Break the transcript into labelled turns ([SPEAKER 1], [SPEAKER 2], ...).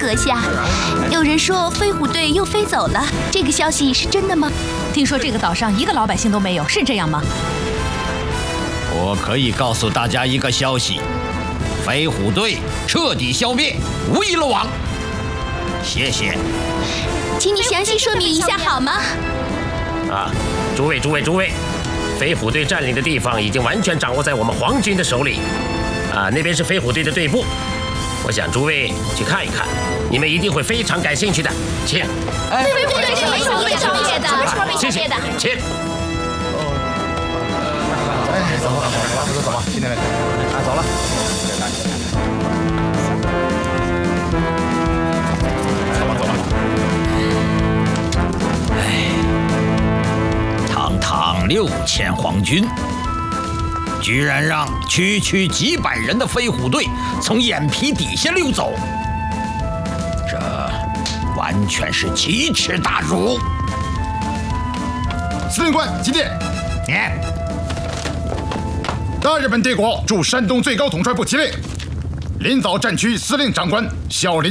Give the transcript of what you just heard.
[SPEAKER 1] 阁下，有人说飞虎队又飞走了，这个消息是真的吗？
[SPEAKER 2] 听说这个岛上一个老百姓都没有，是这样吗？
[SPEAKER 3] 我可以告诉大家一个消息：飞虎队彻底消灭，无一漏网。谢谢。
[SPEAKER 1] 请你详细说明一下好吗？
[SPEAKER 4] 诸位，飞虎队占领的地方已经完全掌握在我们皇军的手里。那边是飞虎队的队部，我想诸位去看一看，你们一定会非常感兴趣的。请。
[SPEAKER 1] 飞虎队是没有被消灭的，
[SPEAKER 4] 谢谢。请。
[SPEAKER 5] 走吧，今天走了。
[SPEAKER 3] 堂6000皇军，居然让区几百人的飞虎队从眼皮底下溜走，这完全是奇耻大辱！
[SPEAKER 5] 司令官急电，大日本帝国驻山东最高统帅部起令，临枣战区司令长官小林。